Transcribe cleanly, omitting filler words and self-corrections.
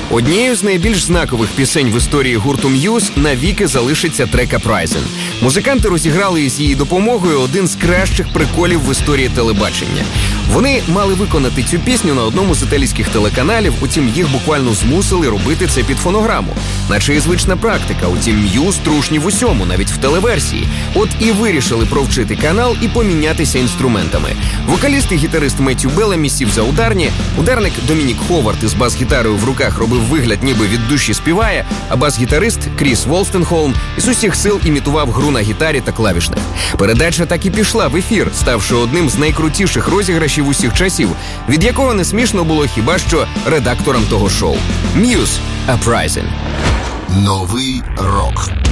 Однією з найбільш знакових пісень в історії гурту Muse навіки залишиться трек Uprising. Музиканти розіграли із її допомогою один з кращих приколів в історії телебачення. Вони мали виконати цю пісню на одному з італійських телеканалів, утім їх буквально змусили робити це під фонограму. Наче і звична практика, утім Muse трушні в усьому, навіть в телеверсії. От і вирішили провчити канал і помінятися інструментами. Вокаліст і гітарист Меттью Белламі сів за ударні, ударник Домінік Ховард із бас-гітарою в руках робив вигляд, ніби від душі співає, а бас-гітарист Кріс Волстенхолм із усіх сил імітував гру на гітарі та клавішних. Передача так і пішла в ефір, ставши одним з найкрутіших розіграшів усіх часів, від якого не смішно було хіба що редакторам того шоу. Muse – Uprising. Новий рок.